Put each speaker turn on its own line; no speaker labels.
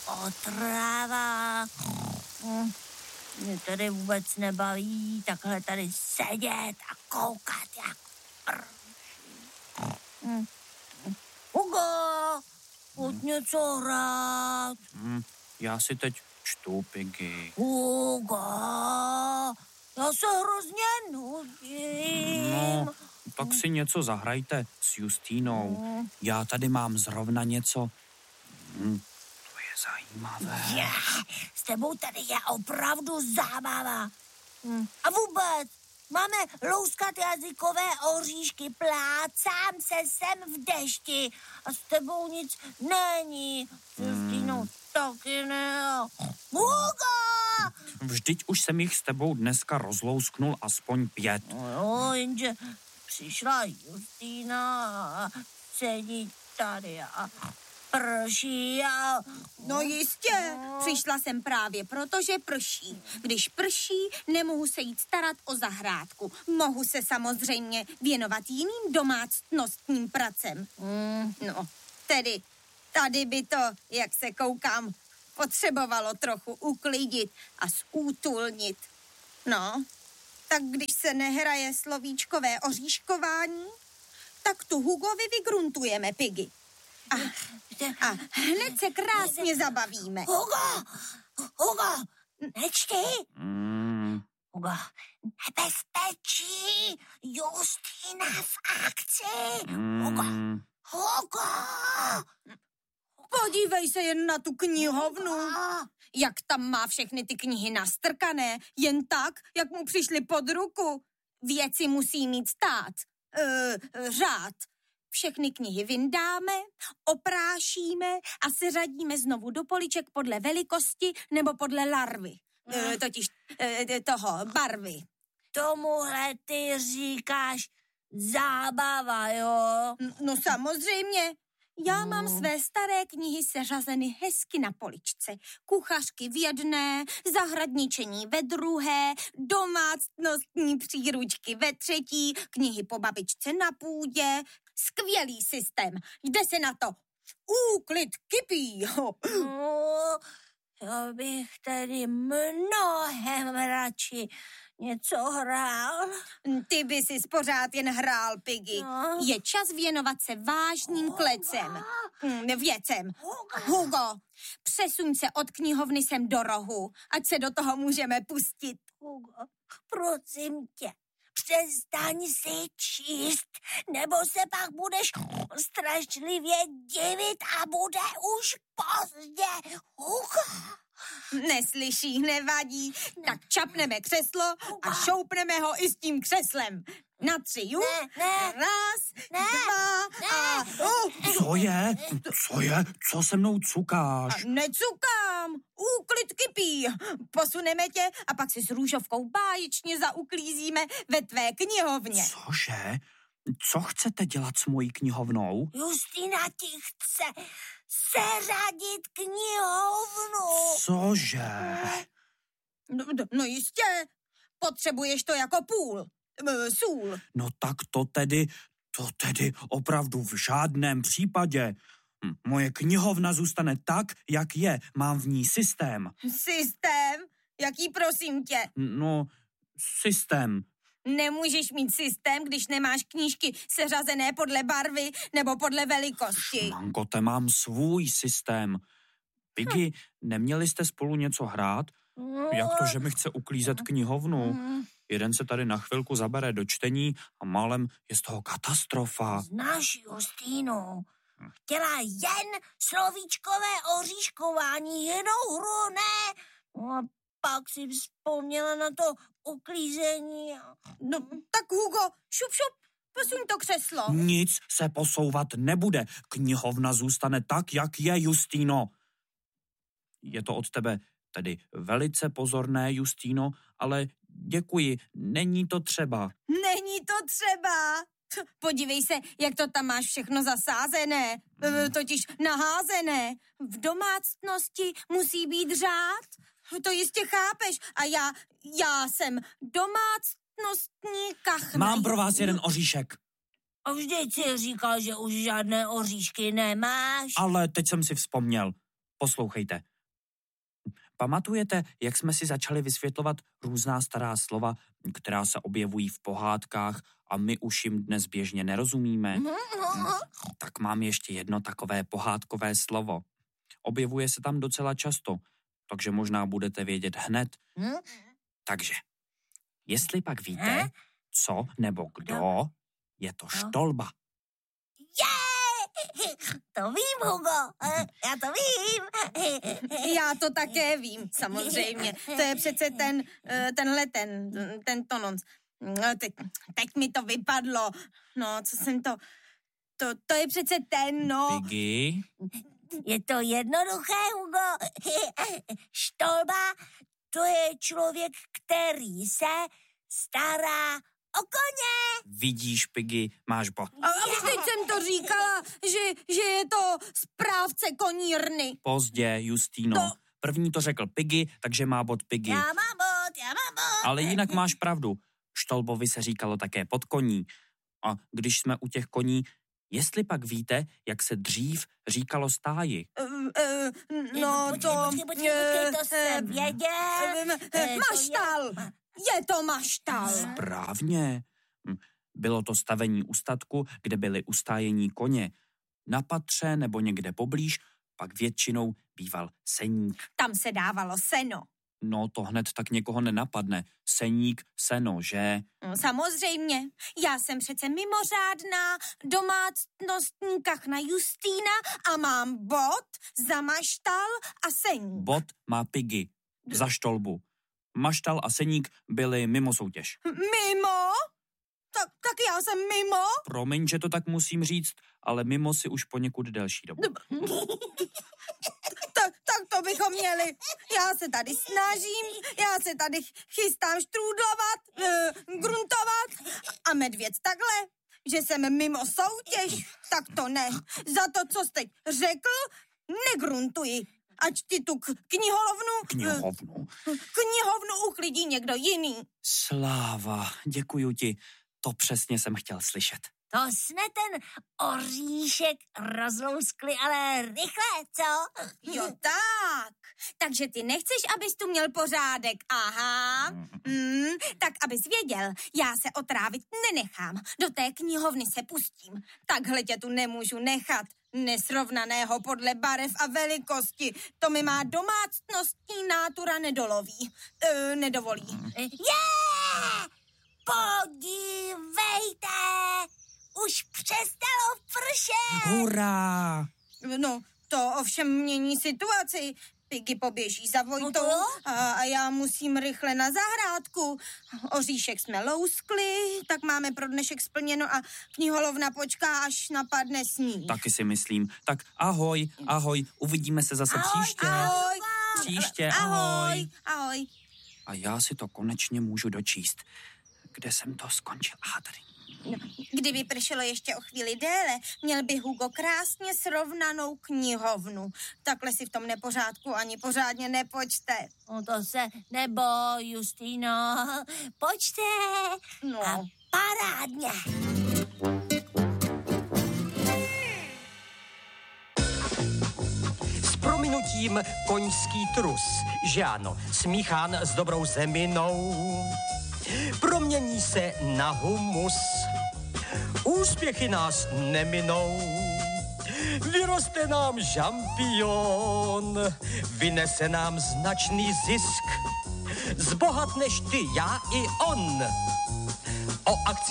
otrava. Mě tady vůbec nebaví takhle tady sedět a koukat, jak prší. Hugo, pojď něco hrát.
Já si teď čtu, Piggy.
Hugo, já se hrozně nudím.
No, tak si něco zahrajte s Justínou. Já tady mám zrovna něco. To je zajímavé.
S tebou tady je opravdu zábava. A vůbec, máme louskat jazykové oříšky, plácám se sem v dešti a s tebou nic není. S Justínou taky ne. Hugo!
Vždyť už jsem jich s tebou dneska rozlousknul aspoň 5.
No, jenže přišla Justína a sedí tady a prší a...
No jistě, přišla jsem právě proto, že prší. Když prší, nemohu se jít starat o zahrádku. Mohu se samozřejmě věnovat jiným domácnostním pracem. No, tedy tady by to, jak se koukám, potřebovalo trochu uklidit a zútulnit. No, tak když se nehraje slovíčkové oříškování, tak tu Hugovi vygruntujeme, Piggy. A hned se krásně zabavíme.
Hugo, nečti? Hugo, nebezpečí, Justína v akci. Hugo.
Podívej se jen na tu knihovnu. Jak tam má všechny ty knihy nastrkané, jen tak, jak mu přišly pod ruku. Věci musí mít řád. Všechny knihy vyndáme, oprášíme a seřadíme znovu do poliček podle velikosti nebo podle larvy. Barvy.
Tomuhle ty říkáš zábava, jo?
No samozřejmě. Já mám své staré knihy seřazeny hezky na poličce. Kuchařky v jedné, zahradničení ve druhé, domácnostní příručky ve třetí, knihy po babičce na půdě. Skvělý systém. Jde se na to. Úklid kypí.
Já bych tedy mnohem radši něco hrál.
Ty by si pořád jen hrál, Piggy.
No.
Je čas věnovat se vážným věcem. Hugo, přesuň se od knihovny sem do rohu, ať se do toho můžeme pustit.
Hugo, prosím tě, přestaň si číst, nebo se pak budeš strašlivě divit a bude už pozdě. Hugo.
Neslyší, nevadí. Tak čapneme křeslo a šoupneme ho i s tím křeslem. Na 3,
Ne.
1, 2 a...
Co je? Co se mnou cukáš?
Necukám, úklid kypí. Posuneme tě a pak si s růžovkou báječně zauklízíme ve tvé knihovně.
Cože? Co chcete dělat s mojí knihovnou?
Justína ti chce seřadit knihovnu.
Cože?
No jistě, potřebuješ to jako sůl.
No tak to tedy opravdu v žádném případě. Moje knihovna zůstane tak, jak je. Mám v ní systém.
Systém? Jaký, prosím tě?
No, systém.
Nemůžeš mít systém, když nemáš knížky seřazené podle barvy nebo podle velikosti.
Mangote, mám svůj systém. Piggy, neměli jste spolu něco hrát? Jak to, že mi chce uklízet knihovnu? Jeden se tady na chvilku zabere do čtení a málem je z toho katastrofa.
Znáš Justínu? Chtěla jen slovíčkové oříškování, jinou hru ne. No a pak si vzpomněla na to uklízení.
No tak Hugo, šup, posuň to křeslo.
Nic se posouvat nebude. Knihovna zůstane tak, jak je, Justíno. Je to od tebe tedy velice pozorné, Justíno, ale děkuji, není to třeba.
Není to třeba. Podívej se, jak to tam máš všechno zasázené, totiž naházené. V domácnosti musí být řád, to jistě chápeš. A já jsem domácnostní kachna.
Mám pro vás jeden oříšek.
A vždyť si říkal, že už žádné oříšky nemáš.
Ale teď jsem si vzpomněl. Poslouchejte, Pamatujete, jak jsme si začali vysvětlovat různá stará slova, která se objevují v pohádkách a my už jim dnes běžně nerozumíme? Tak mám ještě jedno takové pohádkové slovo. Objevuje se tam docela často, takže možná budete vědět hned. Takže, jestli pak víte, co nebo kdo, je to štolba.
To vím, Hugo, já to vím.
Já to také vím, samozřejmě. To je přece ten tononc. Teď mi to vypadlo. No, co jsem to... To je přece ten, no.
Piggy?
Je to jednoduché, Hugo. Štolba, to je člověk, který se stará o koně.
Vidíš, Piggy, máš bod.
A teď jsem to říkala, že je to správce konírny.
Pozdě, Justino. První to řekl Piggy, takže má bod Piggy.
Já mám bod.
Ale jinak máš pravdu. Štolbovi se říkalo také podkoní. A když jsme u těch koní, jestli pak víte, jak se dřív říkalo stáji?
Počkej, to jsem věděl.
Maštal! Je to maštal.
Správně. Bylo to stavení u statku, kde byly ustájení koně. Na patře nebo někde poblíž pak většinou býval seník.
Tam se dávalo seno.
No, to hned tak někoho nenapadne. Seník, seno, že?
Samozřejmě. Já jsem přece mimořádná domácnostní kachna Justína a mám bod za maštal a seník.
Bod má Piggy za štolbu. Maštal a seník byli mimo soutěž.
Mimo? Tak já jsem mimo?
Promiň, že to tak musím říct, ale mimo si už poněkud delší dobu.
Tak to bychom měli. Já se tady snažím, já se tady chystám štrůdlovat, gruntovat a medvěd takhle, že jsem mimo soutěž, tak to ne. Za to, co jste řekl, negruntuji. Ať ti tu knihovnu uklidí někdo jiný.
Sláva, děkuju ti. To přesně jsem chtěl slyšet.
To jsme ten oříšek rozlouskli, ale rychle, co?
Jo, tak. Takže ty nechceš, abys tu měl pořádek, aha. Tak abys věděl, já se otrávit nenechám. Do té knihovny se pustím. Takhle tě tu nemůžu nechat. Nesrovnaného podle barev a velikosti. To mi má domácnostní nátura nedovolí.
Podívejte! Už přestalo pršet!
Hurá!
No, to ovšem mění situaci. Piggy poběží za Vojtou a já musím rychle na zahrádku. Oříšek jsme louskli, tak máme pro dnešek splněno a kniholovna počká, až napadne sníh.
Taky si myslím. Tak ahoj, uvidíme se zase příště.
Ahoj.
Příště, ahoj.
Ahoj.
A já si to konečně můžu dočíst. Kde jsem to skončil? Aha, tady.
Kdyby pršelo ještě o chvíli déle, měl by Hugo krásně srovnanou knihovnu. Takhle si v tom nepořádku ani pořádně nepočte.
No to se neboj, Justino. Počte.
No.
A parádně.
S prominutím koňský trus, že ano, smíchán s dobrou zeminou, promění se na humus. Úspěchy nás neminou, vyroste nám žampion, vynese nám značný zisk, zbohatneš ty, já i on. O akci